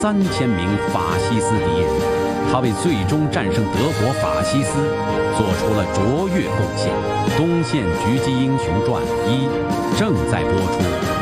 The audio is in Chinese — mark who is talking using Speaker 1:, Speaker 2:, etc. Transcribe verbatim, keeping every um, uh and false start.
Speaker 1: 三千名法西斯敌人，他为最终战胜德国法西斯做出了卓越贡献。《东线狙击英雄传一》正在播出。